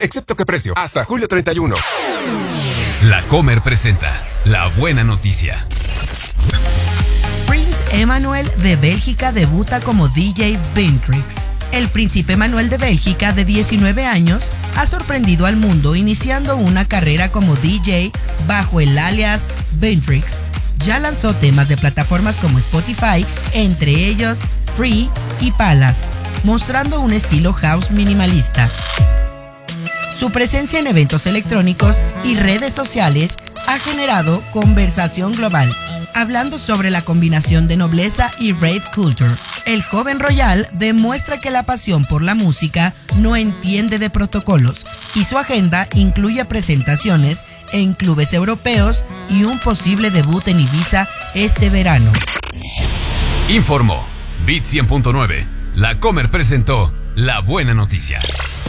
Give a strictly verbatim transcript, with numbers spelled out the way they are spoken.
excepto que precio, hasta julio treinta y uno. La Comer presenta la buena noticia. Prince Emmanuel de Bélgica debuta como D J Vintrix. El príncipe Manuel de Bélgica, de diecinueve años, ha sorprendido al mundo iniciando una carrera como D J bajo el alias Vintrix. Ya lanzó temas de plataformas como Spotify, entre ellos Free y Palace, mostrando un estilo house minimalista. Su presencia en eventos electrónicos y redes sociales ha generado conversación global, hablando sobre la combinación de nobleza y rave culture. El joven royal demuestra que la pasión por la música no entiende de protocolos y su agenda incluye presentaciones en clubes europeos y un posible debut en Ibiza este verano. Informó Bit cien punto nueve. La Comer presentó la buena noticia.